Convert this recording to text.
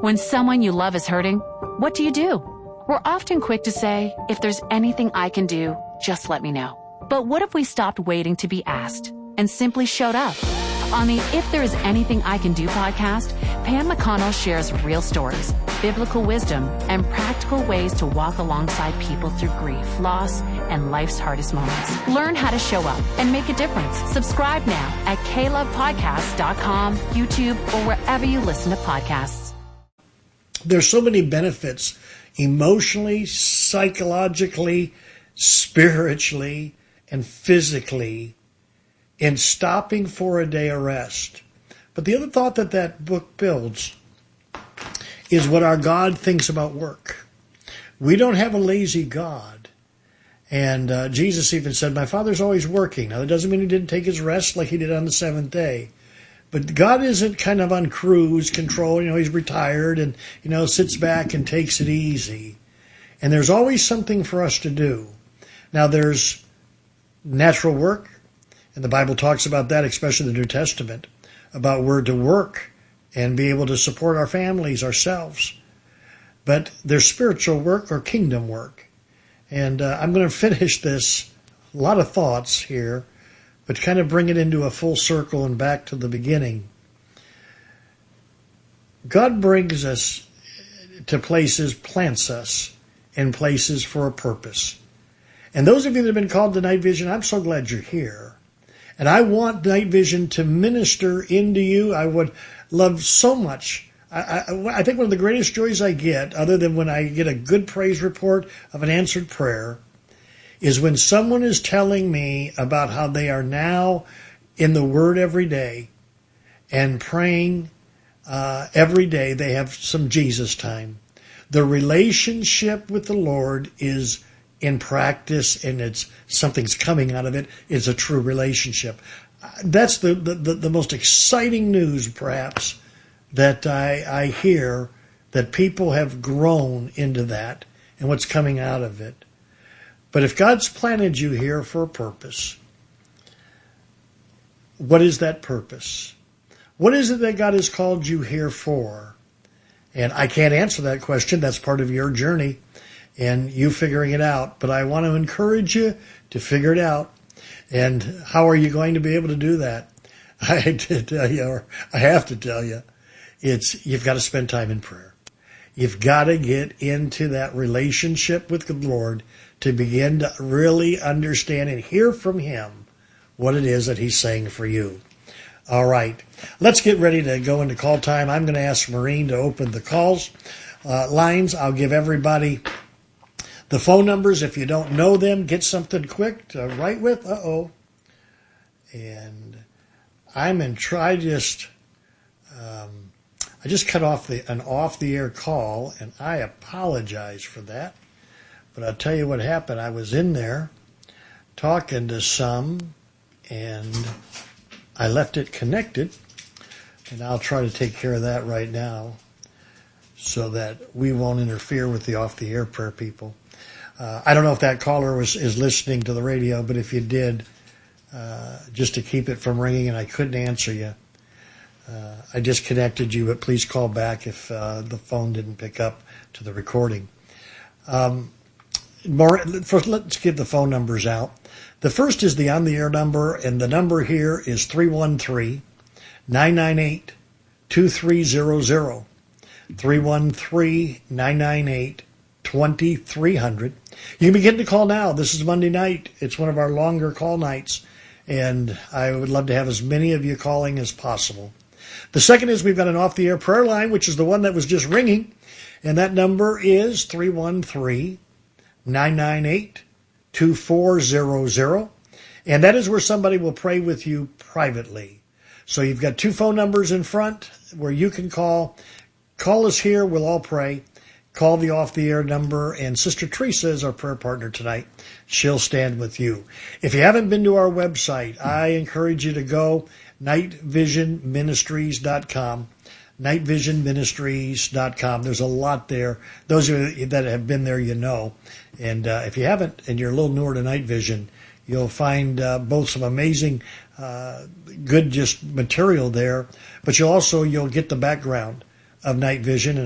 When someone you love is hurting, what do? We're often quick to say, if there's anything I can do, just let me know. But what if we stopped waiting to be asked and simply showed up? On the If There Is Anything I Can Do podcast, Pam McConnell shares real stories, biblical wisdom, and practical ways to walk alongside people through grief, loss, and life's hardest moments. Learn how to show up and make a difference. Subscribe now at klovepodcast.com, YouTube, or wherever you listen to podcasts. There's so many benefits emotionally, psychologically, spiritually, and physically in stopping for a day of rest. But the other thought that book builds is what our God thinks about work. We don't have a lazy God. And Jesus even said, my Father's always working. Now, that doesn't mean he didn't take his rest like he did on the seventh day. But God isn't kind of on cruise control. He's retired and, sits back and takes it easy. And there's always something for us to do. Now, there's natural work. And the Bible talks about that, especially the New Testament, about we're to work and be able to support our families, ourselves. But there's spiritual work or kingdom work. And I'm going to finish this, a lot of thoughts here, but kind of bring it into a full circle and back to the beginning. God brings us to places, plants us in places for a purpose. And those of you that have been called to Night Vision, I'm so glad you're here. And I want Night Vision to minister into you. I would love so much. I think one of the greatest joys I get, other than when I get a good praise report of an answered prayer, is when someone is telling me about how they are now in the Word every day and praying every day. They have some Jesus time. The relationship with the Lord is in practice, and something's coming out of it. It's a true relationship. That's the most exciting news, perhaps, that I hear, that people have grown into that and what's coming out of it. But if God's planted you here for a purpose, what is that purpose? What is it that God has called you here for? And I can't answer that question. That's part of your journey and you figuring it out. But I want to encourage you to figure it out. And how are you going to be able to do that? I have to tell you, you've got to spend time in prayer. You've got to get into that relationship with the Lord to begin to really understand and hear from Him what it is that He's saying for you. All right, let's get ready to go into call time. I'm going to ask Maureen to open the calls lines. I'll give everybody the phone numbers. If you don't know them, get something quick to write with. And I just cut off an off-the-air call, and I apologize for that. But I'll tell you what happened. I was in there talking to some, and I left it connected, and I'll try to take care of that right now so that we won't interfere with the off-the-air prayer people. I don't know if that caller is listening to the radio, but if you did, just to keep it from ringing and I couldn't answer you, I disconnected you, but please call back if the phone didn't pick up to the recording. First, let's give the phone numbers out. The first is the on-the-air number, and the number here is 313-998-2300. 313-998-2300. You can begin to call now. This is Monday night. It's one of our longer call nights, and I would love to have as many of you calling as possible. The second is we've got an off-the-air prayer line, which is the one that was just ringing, and that number is 313-998-2400, and that is where somebody will pray with you privately. So you've got two phone numbers in front where you can call. Call us here. We'll all pray. Call the off-the-air number, and Sister Teresa is our prayer partner tonight. She'll stand with you. If you haven't been to our website, I encourage you to go, nightvisionministries.com. nightvisionministries.com. There's a lot there. Those of you that have been there, you know. And if you haven't, and you're a little newer to Night Vision, you'll find both some amazing, good just material there, but you'll get the background of Night Vision.